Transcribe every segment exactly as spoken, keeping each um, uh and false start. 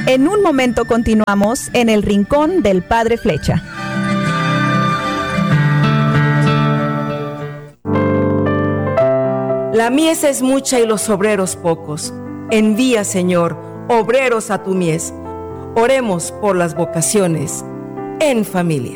En un momento continuamos en el Rincón del Padre Flecha. La mies es mucha y los obreros pocos. Envía, Señor, obreros a tu mies. Oremos por las vocaciones en familia.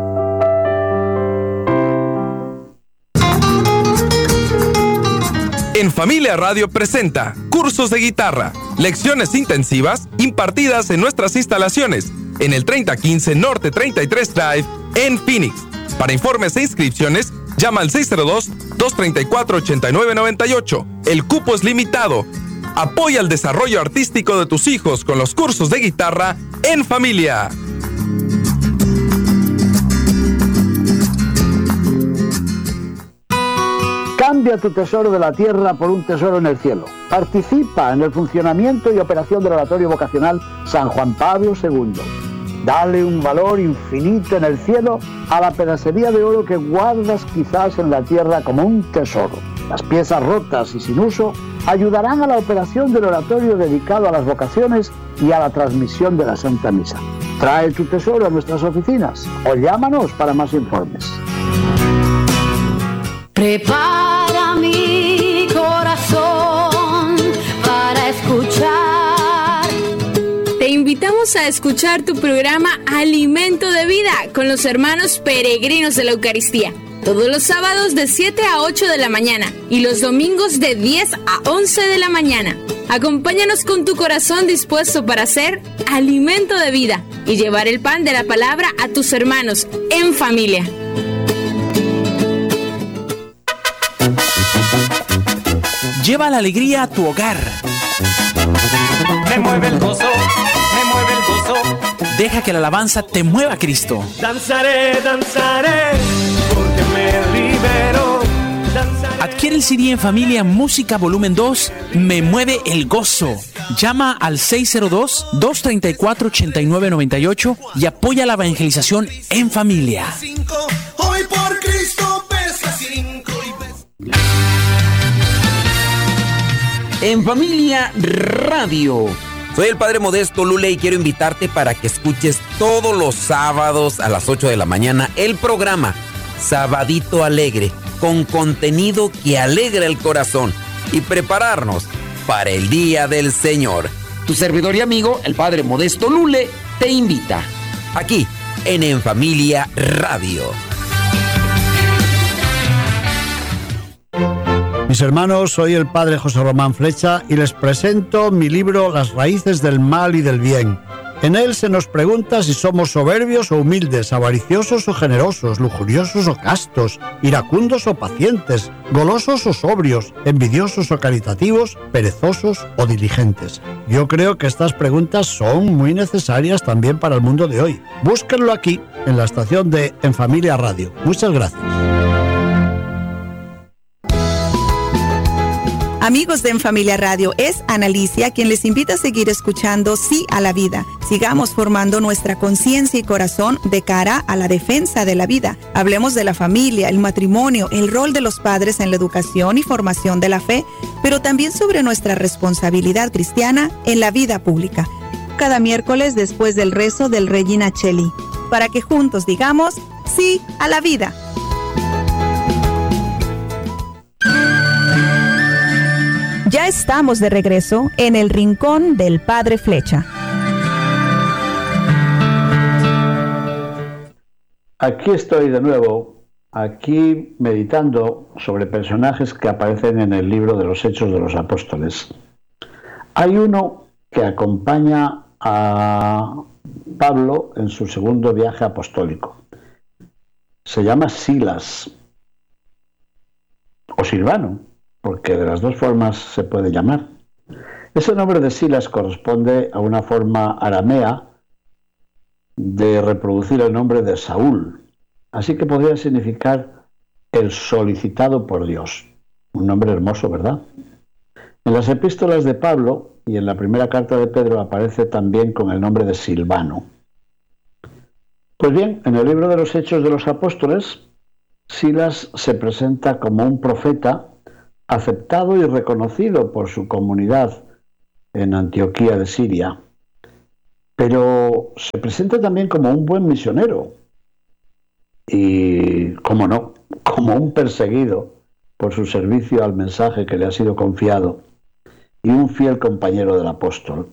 En Familia Radio presenta cursos de guitarra, lecciones intensivas impartidas en nuestras instalaciones en el treinta quince Norte treinta y tres Drive en Phoenix. Para informes e inscripciones, llama al seis cero dos, dos tres cuatro, ocho nueve nueve ocho. El cupo es limitado. Apoya el desarrollo artístico de tus hijos con los cursos de guitarra en familia. Cambia tu tesoro de la tierra por un tesoro en el cielo. Participa en el funcionamiento y operación del Oratorio Vocacional San Juan Pablo segundo. Dale un valor infinito en el cielo a la pedacería de oro que guardas quizás en la tierra como un tesoro. Las piezas rotas y sin uso ayudarán a la operación del oratorio dedicado a las vocaciones y a la transmisión de la Santa Misa. Trae tu tesoro a nuestras oficinas o llámanos para más informes. Prepara mi corazón para escuchar. Te invitamos a escuchar tu programa Alimento de Vida con los hermanos peregrinos de la Eucaristía. Todos los sábados de siete a ocho de la mañana y los domingos de diez a once de la mañana. Acompáñanos con tu corazón dispuesto para hacer alimento de vida y llevar el pan de la palabra a tus hermanos en familia. Lleva la alegría a tu hogar. Me mueve el gozo, me mueve el gozo. Deja que la alabanza te mueva a Cristo. Danzaré, danzaré, porque me libero. Danzaré. Adquiere el C D en familia Música Volumen dos, Me Mueve el Gozo. Llama al seis cero dos, dos tres cuatro, ocho nueve nueve ocho y apoya la evangelización en familia. Hoy por Cristo pesa cinco y pesa... En Familia Radio. Soy el Padre Modesto Lule y quiero invitarte para que escuches todos los sábados a las ocho de la mañana el programa Sabadito Alegre, con contenido que alegra el corazón y prepararnos para el Día del Señor. Tu servidor y amigo, el Padre Modesto Lule, te invita aquí en En Familia Radio. Mis hermanos, soy el Padre José Román Flecha y les presento mi libro Las raíces del mal y del bien. En él se nos pregunta si somos soberbios o humildes, avariciosos o generosos, lujuriosos o castos, iracundos o pacientes, golosos o sobrios, envidiosos o caritativos, perezosos o diligentes. Yo creo que estas preguntas son muy necesarias también para el mundo de hoy. Búsquenlo aquí, en la estación de En Familia Radio. Muchas gracias. Amigos de En Familia Radio, es Analicia quien les invita a seguir escuchando Sí a la Vida. Sigamos formando nuestra conciencia y corazón de cara a la defensa de la vida. Hablemos de la familia, el matrimonio, el rol de los padres en la educación y formación de la fe, pero también sobre nuestra responsabilidad cristiana en la vida pública. Cada miércoles después del rezo del Regina Coeli, para que juntos digamos Sí a la Vida. Ya estamos de regreso en el Rincón del Padre Flecha. Aquí estoy de nuevo, aquí meditando sobre personajes que aparecen en el libro de los Hechos de los Apóstoles. Hay uno que acompaña a Pablo en su segundo viaje apostólico. Se llama Silas o Silvano, porque de las dos formas se puede llamar. Ese nombre de Silas corresponde a una forma aramea de reproducir el nombre de Saúl, así que podría significar el solicitado por Dios. Un nombre hermoso, ¿verdad? En las epístolas de Pablo y en la primera carta de Pedro aparece también con el nombre de Silvano. Pues bien, en el libro de los Hechos de los Apóstoles, Silas se presenta como un profeta aceptado y reconocido por su comunidad en Antioquía de Siria. pero se presenta también como un buen misionero y, cómo no, como un perseguido por su servicio al mensaje que le ha sido confiado y un fiel compañero del apóstol.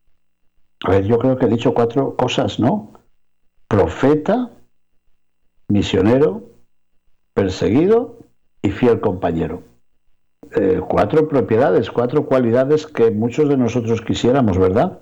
A ver, yo creo que he dicho cuatro cosas, ¿no? Profeta, misionero, perseguido y fiel compañero. Eh, cuatro propiedades, cuatro cualidades que muchos de nosotros quisiéramos, ¿verdad?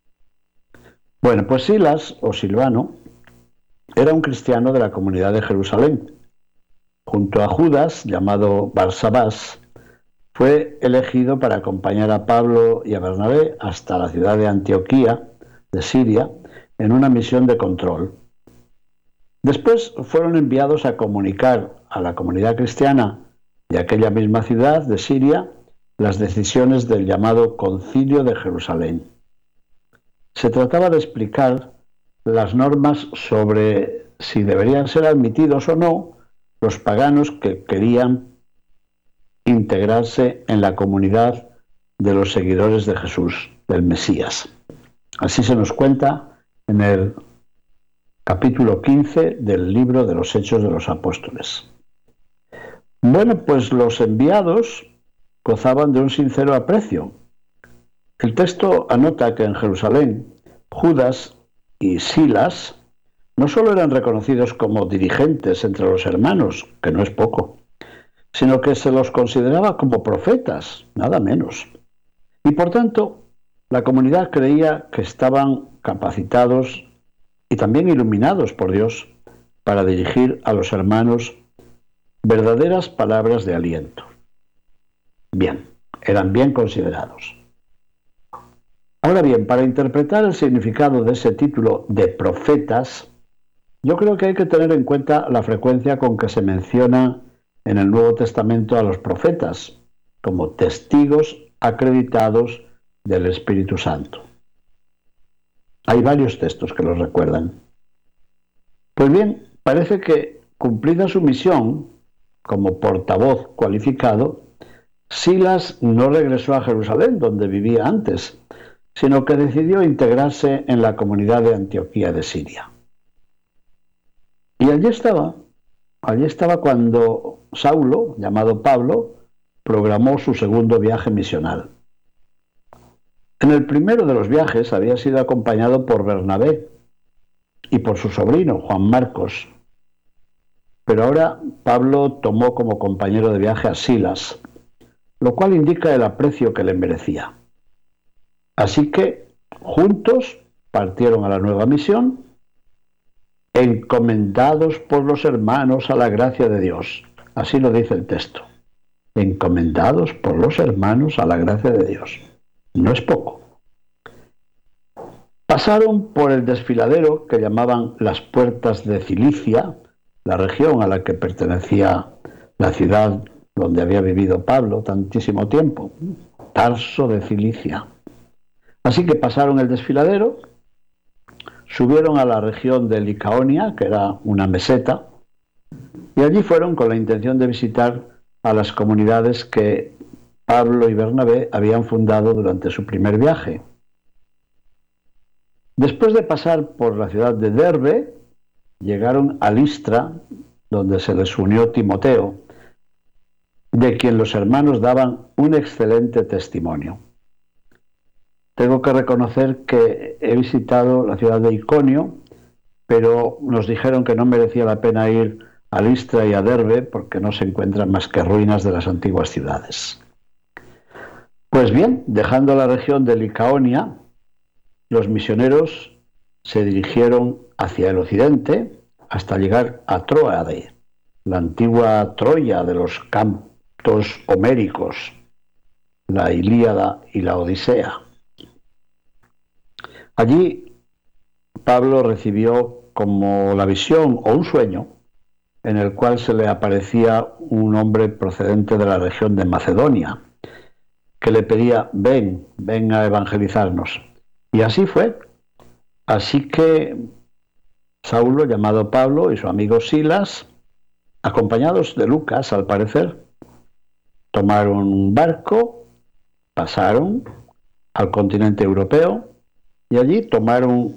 Bueno, pues Silas, o Silvano, era un cristiano de la comunidad de Jerusalén. Junto a Judas, llamado Barsabás, fue elegido para acompañar a Pablo y a Bernabé hasta la ciudad de Antioquía, de Siria, en una misión de control. Después fueron enviados a comunicar a la comunidad cristiana de aquella misma ciudad de Siria las decisiones del llamado Concilio de Jerusalén. Se trataba de explicar las normas sobre si deberían ser admitidos o no los paganos que querían integrarse en la comunidad de los seguidores de Jesús, del Mesías. Así se nos cuenta en el capítulo quince del libro de los Hechos de los Apóstoles. Bueno, pues los enviados gozaban de un sincero aprecio. El texto anota que en Jerusalén, Judas y Silas no solo eran reconocidos como dirigentes entre los hermanos, que no es poco, sino que se los consideraba como profetas, nada menos. Y por tanto, la comunidad creía que estaban capacitados y también iluminados por Dios para dirigir a los hermanos verdaderas palabras de aliento. Bien, eran bien considerados. Ahora bien, para interpretar el significado de ese título de profetas, yo creo que hay que tener en cuenta la frecuencia con que se menciona en el Nuevo Testamento a los profetas como testigos acreditados del Espíritu Santo. Hay varios textos que los recuerdan. Pues bien, parece que, cumplida su misión como portavoz cualificado, Silas no regresó a Jerusalén, donde vivía antes, sino que decidió integrarse en la comunidad de Antioquía de Siria. Y allí estaba, allí estaba cuando Saulo, llamado Pablo, programó su segundo viaje misional. En el primero de los viajes había sido acompañado por Bernabé y por su sobrino, Juan Marcos. Pero ahora Pablo tomó como compañero de viaje a Silas, lo cual indica el aprecio que le merecía. Así que juntos partieron a la nueva misión, encomendados por los hermanos a la gracia de Dios. Así lo dice el texto. Encomendados por los hermanos a la gracia de Dios. No es poco. Pasaron por el desfiladero que llamaban las Puertas de Cilicia, la región a la que pertenecía la ciudad donde había vivido Pablo tantísimo tiempo, Tarso de Cilicia. Así que pasaron el desfiladero, subieron a la región de Licaonia, que era una meseta, y allí fueron con la intención de visitar a las comunidades que Pablo y Bernabé habían fundado durante su primer viaje. Después de pasar por la ciudad de Derbe, llegaron a Listra, donde se les unió Timoteo, de quien los hermanos daban un excelente testimonio. Tengo que reconocer que he visitado la ciudad de Iconio, pero nos dijeron que no merecía la pena ir a Listra y a Derbe porque no se encuentran más que ruinas de las antiguas ciudades. Pues bien, dejando la región de Licaonia, los misioneros se dirigieron hacia el occidente hasta llegar a Tróade, la antigua Troya de los cantos homéricos, la Ilíada y la Odisea. Allí Pablo recibió como la visión o un sueño en el cual se le aparecía un hombre procedente de la región de Macedonia, que le pedía, ven, ven a evangelizarnos. Y así fue. Así que Saulo, llamado Pablo, y su amigo Silas, acompañados de Lucas, al parecer, tomaron un barco, pasaron al continente europeo y allí tomaron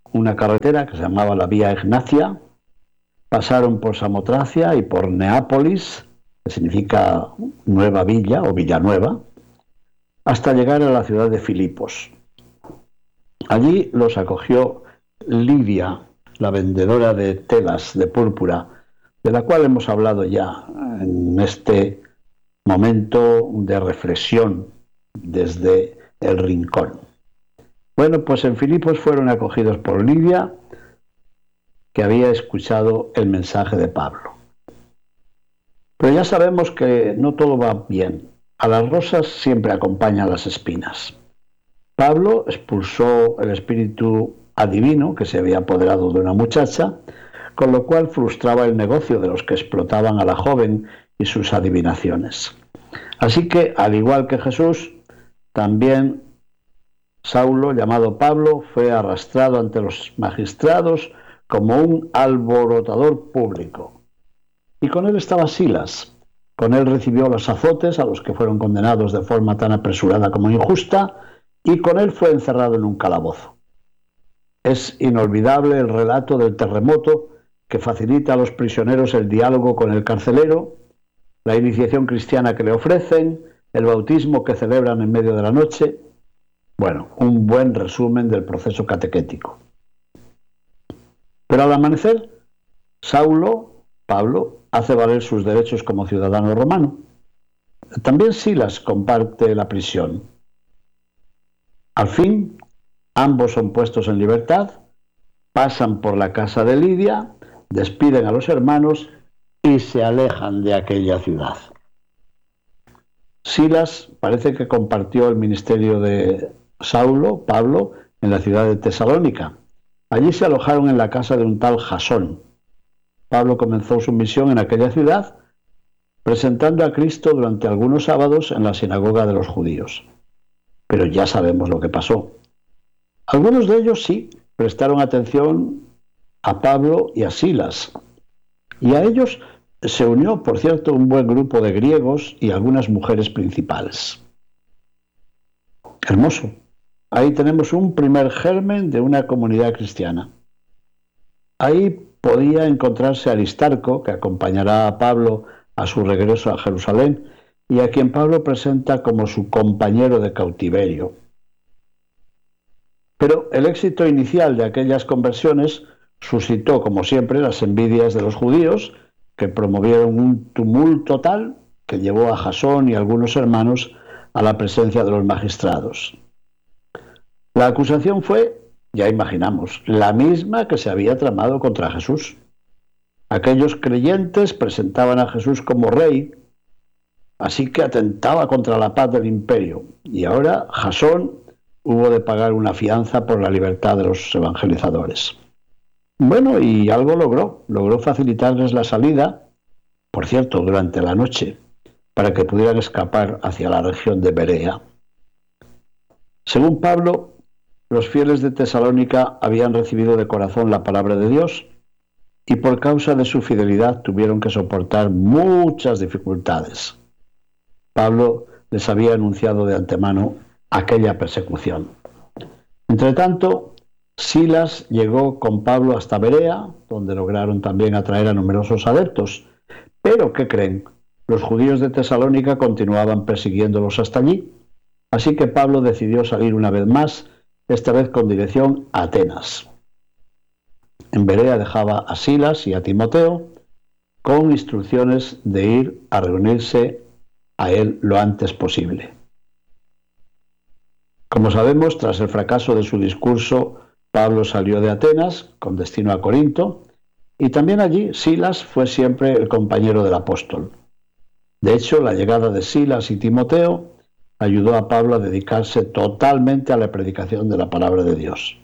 una carretera que se llamaba la Vía Egnacia, pasaron por Samotracia y por Neápolis, que significa nueva villa o Villanueva, hasta llegar a la ciudad de Filipos. Allí los acogió Lidia, la vendedora de telas de púrpura, de la cual hemos hablado ya en este momento de reflexión desde el rincón. Bueno, pues en Filipos fueron acogidos por Lidia, que había escuchado el mensaje de Pablo. Pero ya sabemos que no todo va bien. A las rosas siempre acompañan las espinas. Pablo expulsó el espíritu adivino que se había apoderado de una muchacha, con lo cual frustraba el negocio de los que explotaban a la joven y sus adivinaciones. Así que, al igual que Jesús, también Saulo, llamado Pablo, fue arrastrado ante los magistrados como un alborotador público. Y con él estaba Silas. Con él recibió los azotes a los que fueron condenados de forma tan apresurada como injusta, y con él fue encerrado en un calabozo. Es inolvidable el relato del terremoto que facilita a los prisioneros el diálogo con el carcelero, la iniciación cristiana que le ofrecen, el bautismo que celebran en medio de la noche. Bueno, un buen resumen del proceso catequético. Pero al amanecer, Saulo, Pablo, hace valer sus derechos como ciudadano romano. También Silas comparte la prisión. Al fin, ambos son puestos en libertad, pasan por la casa de Lidia, despiden a los hermanos y se alejan de aquella ciudad. Silas parece que compartió el ministerio de Saulo, Pablo, en la ciudad de Tesalónica. Allí se alojaron en la casa de un tal Jasón. Pablo comenzó su misión en aquella ciudad, presentando a Cristo durante algunos sábados en la sinagoga de los judíos. Pero ya sabemos lo que pasó. Algunos de ellos sí prestaron atención a Pablo y a Silas, y a ellos se unió, por cierto, un buen grupo de griegos y algunas mujeres principales. Hermoso. Ahí tenemos un primer germen de una comunidad cristiana. Ahí podía encontrarse Aristarco, que acompañará a Pablo a su regreso a Jerusalén, y a quien Pablo presenta como su compañero de cautiverio. Pero el éxito inicial de aquellas conversiones suscitó, como siempre, las envidias de los judíos, que promovieron un tumulto tal que llevó a Jasón y algunos hermanos a la presencia de los magistrados. La acusación fue, ya imaginamos, la misma que se había tramado contra Jesús. Aquellos creyentes presentaban a Jesús como rey, así que atentaba contra la paz del imperio, y ahora Jasón hubo de pagar una fianza por la libertad de los evangelizadores. Bueno, y algo logró, logró facilitarles la salida, por cierto, durante la noche, para que pudieran escapar hacia la región de Berea. Según Pablo, los fieles de Tesalónica habían recibido de corazón la palabra de Dios y por causa de su fidelidad tuvieron que soportar muchas dificultades. Pablo les había anunciado de antemano aquella persecución. Entretanto, Silas llegó con Pablo hasta Berea, donde lograron también atraer a numerosos adeptos. Pero, ¿qué creen? Los judíos de Tesalónica continuaban persiguiéndolos hasta allí, así que Pablo decidió salir una vez más, esta vez con dirección a Atenas. En Berea dejaba a Silas y a Timoteo, con instrucciones de ir a reunirse a él lo antes posible. Como sabemos, tras el fracaso de su discurso, Pablo salió de Atenas con destino a Corinto, y también allí Silas fue siempre el compañero del apóstol. De hecho, la llegada de Silas y Timoteo ayudó a Pablo a dedicarse totalmente a la predicación de la palabra de Dios.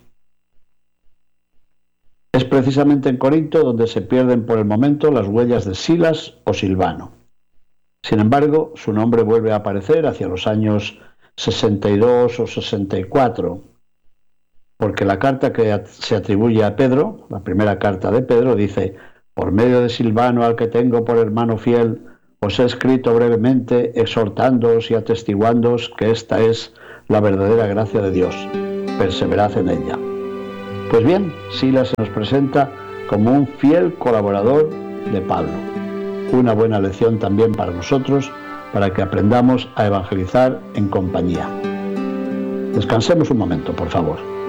Es precisamente en Corinto donde se pierden por el momento las huellas de Silas o Silvano. Sin embargo, su nombre vuelve a aparecer hacia los años sesenta y dos o sesenta y cuatro, porque la carta que se atribuye a Pedro, la primera carta de Pedro, dice: por medio de Silvano, al que tengo por hermano fiel, os he escrito brevemente, exhortándoos y atestiguándoos que esta es la verdadera gracia de Dios. Perseverad en ella. Pues bien, Silas se nos presenta como un fiel colaborador de Pablo. Una buena lección también para nosotros, para que aprendamos a evangelizar en compañía. Descansemos un momento, por favor.